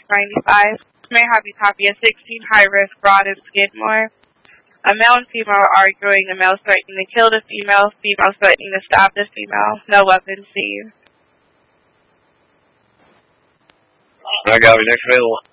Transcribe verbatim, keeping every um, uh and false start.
ninety-five. May I have you copy a sixteen high-risk Broad and Skidmore. A male and female are arguing, the male threatening to kill the female, female threatening to stab the female. No weapons seized. I got you. Next available.